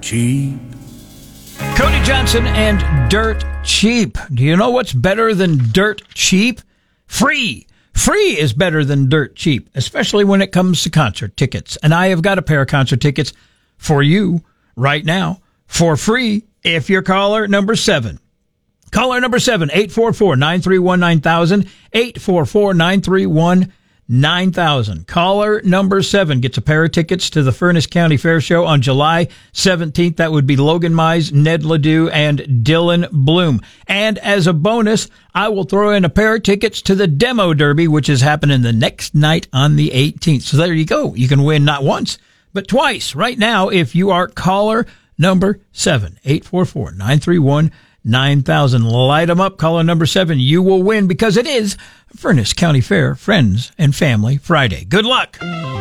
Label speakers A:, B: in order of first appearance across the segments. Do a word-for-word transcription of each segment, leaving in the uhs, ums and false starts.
A: cheap.
B: Cody Johnson and Dirt Cheap. Do you know what's better than Dirt Cheap? Free. Free is better than Dirt Cheap, especially when it comes to concert tickets. And I have got a pair of concert tickets for you right now for free if you're caller number seven. Caller number seven, eight four four, nine three one, nine thousand, eight four four, nine three one, nine thousand. Caller number seven gets a pair of tickets to the Furnace County Fair Show on July seventeenth. That would be Logan Mize, Ned Ledoux, and Dylan Bloom. And as a bonus, I will throw in a pair of tickets to the Demo Derby, which is happening the next night on the eighteenth. So there you go. You can win not once, but twice right now if you are caller number seven, eight four four, nine three one, nine thousand. Light them up, caller number seven. You will win because it is Furnace County Fair Friends and Family Friday. Good luck.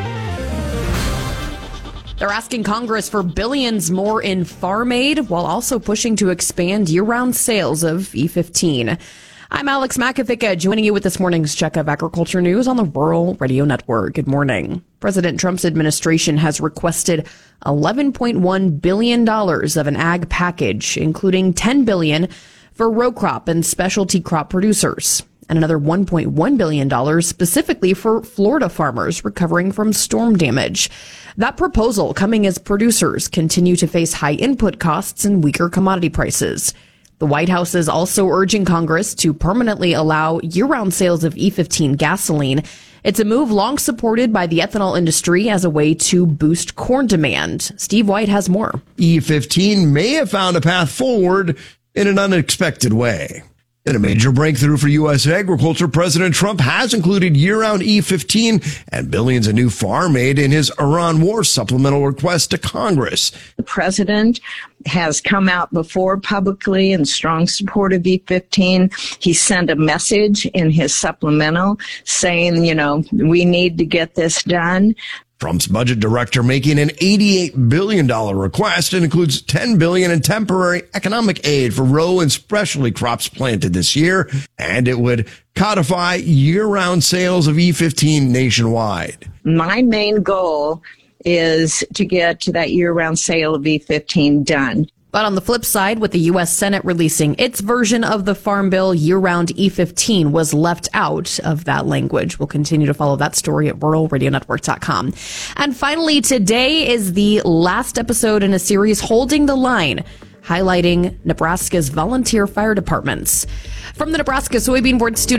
C: They're asking Congress for billions more in farm aid while also pushing to expand year-round sales of E fifteen. I'm Alex Makovica, joining you with this morning's check of agriculture news on the Rural Radio Network. Good morning. President Trump's administration has requested eleven point one billion dollars of an ag package, including ten billion dollars for row crop and specialty crop producers, and another one point one billion dollars specifically for Florida farmers recovering from storm damage. That proposal coming as producers continue to face high input costs and weaker commodity prices. The White House is also urging Congress to permanently allow year-round sales of E fifteen gasoline. It's a move long supported by the ethanol industry as a way to boost corn demand. Steve White has more.
D: E fifteen may have found a path forward in an unexpected way. In a major breakthrough for U S agriculture, President Trump has included year-round E fifteen and billions of new farm aid in his Iran war supplemental request to Congress.
E: The president has come out before publicly in strong support of E fifteen. He sent a message in his supplemental saying, you know, we need to get this done.
D: Trump's budget director making an eighty-eight billion dollars request. It includes ten billion dollars in temporary economic aid for row and specialty crops planted this year, and it would codify year-round sales of E fifteen nationwide.
E: My main goal is to get to that year-round sale of E fifteen done.
C: But on the flip side, with the U S Senate releasing its version of the Farm Bill, year-round E fifteen was left out of that language. We'll continue to follow that story at rural radio network dot com. And finally, today is the last episode in a series, Holding the Line, highlighting Nebraska's volunteer fire departments. From the Nebraska Soybean Board studio,